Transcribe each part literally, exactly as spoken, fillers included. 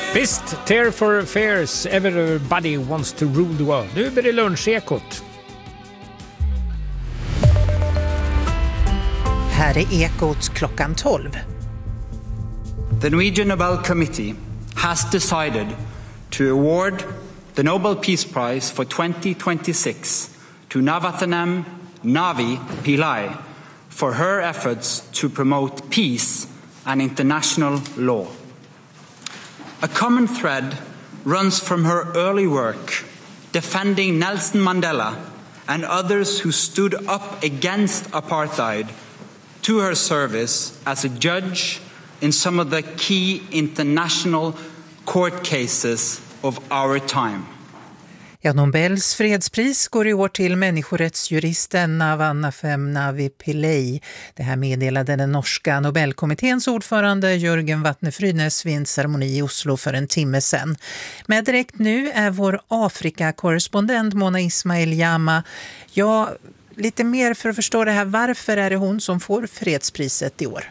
Visst, Tear for Fears, Everybody Wants to Rule the World. Nu blir det lunchekot. Här är Ekot klockan tolv. The Norwegian Nobel Committee has decided to award the Nobel Peace Prize for twenty twenty-six to Navathanam Navi Pillai for her efforts to promote peace and international law. A common thread runs from her early work defending Nelson Mandela and others who stood up against apartheid to her service as a judge in some of the key international court cases of our time. Ja, Nobels fredspris går i år till människorättsjuristen Navathanam Navi Pillai. Det här meddelade den norska Nobelkommitténs ordförande Jörgen Vatne-Frynes vid en ceremoni i Oslo för en timme sedan. Men direkt nu är vår Afrika-korrespondent Mona Ismail Jama. Ja, lite mer för att förstå det här. Varför är det hon som får fredspriset i år?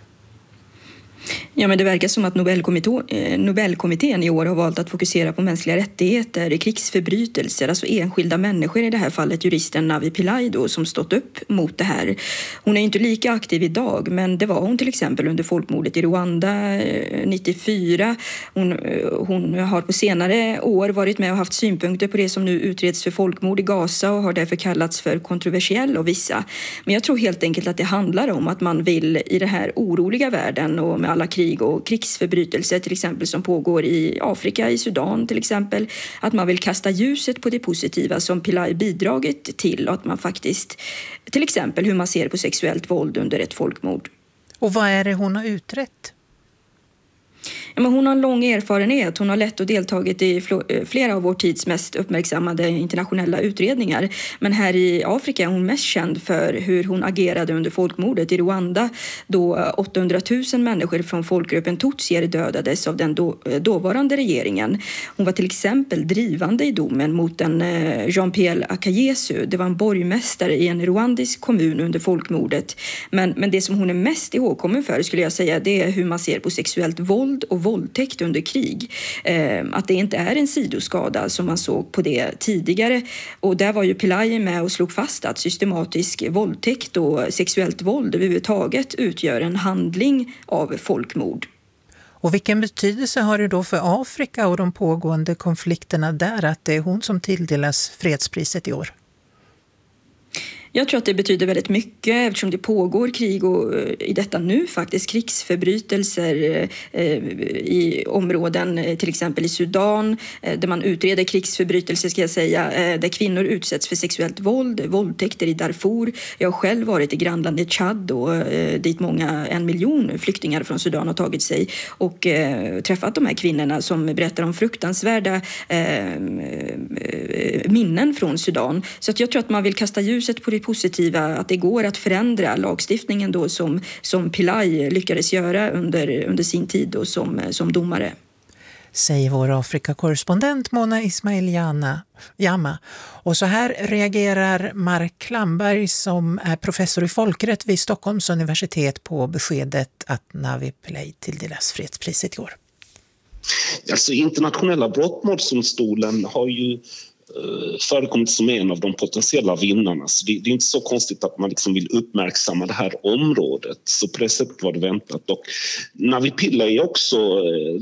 Ja, men det verkar som att Nobelkommittén i år har valt att fokusera på mänskliga rättigheter, krigsförbrytelser, alltså enskilda människor, i det här fallet juristen Navi Pillai då, som stått upp mot det här. Hon är inte lika aktiv idag, men det var hon till exempel under folkmordet i Rwanda nittiofyra. Hon, hon har på senare år varit med och haft synpunkter på det som nu utreds för folkmord i Gaza och har därför kallats för kontroversiell av vissa. Men jag tror helt enkelt att det handlar om att man vill i den här oroliga världen och med alla krig och krigsförbrytelser till exempel som pågår i Afrika, i Sudan till exempel, att man vill kasta ljuset på det positiva som Pillai bidragit till och att man faktiskt, till exempel hur man ser på sexuellt våld under ett folkmord. Och vad är det hon har utrett? Ja, men hon har en lång erfarenhet. Hon har lett och deltagit i flera av vår tids mest uppmärksammade internationella utredningar. Men här i Afrika är hon mest känd för hur hon agerade under folkmordet i Rwanda då åttahundratusen människor från folkgruppen Tutsier dödades av den då, dåvarande regeringen. Hon var till exempel drivande i domen mot en Jean-Pierre Akayesu. Det var en borgmästare i en rwandisk kommun under folkmordet. Men, men det som hon är mest ihågkommen för, skulle jag säga, det är hur man ser på sexuellt våld och våldtäkt under krig. Eh, att det inte är en sidoskada som man såg på det tidigare. Och där var ju Pillai med och slog fast att systematisk våldtäkt och sexuellt våld överhuvudtaget utgör en handling av folkmord. Och vilken betydelse har det då för Afrika och de pågående konflikterna där att det är hon som tilldelas fredspriset i år? Jag tror att det betyder väldigt mycket eftersom det pågår krig och i detta nu faktiskt krigsförbrytelser i områden, till exempel i Sudan, där man utreder krigsförbrytelser ska jag säga, där kvinnor utsätts för sexuellt våld, våldtäkter i Darfur. Jag har själv varit i grannlandet Chad och dit många, en miljon flyktingar från Sudan har tagit sig och träffat de här kvinnorna som berättar om fruktansvärda minnen från Sudan. Så att jag tror att man vill kasta ljuset på det positiva, att det går att förändra lagstiftningen då som, som Pillai lyckades göra under, under sin tid då som, som domare. Säger vår Afrika-korrespondent Mona Ismail Jama. Och så här reagerar Mark Klamberg som är professor i folkrätt vid Stockholms universitet på beskedet att Navi Pillai tilldelas fredspriset i år. Alltså internationella brottmålsdomstolen har ju förekommit som en av de potentiella vinnarna. Så det, det är inte så konstigt att man liksom vill uppmärksamma det här området. Så på det sättet var det väntat. Och Navi Pillai är också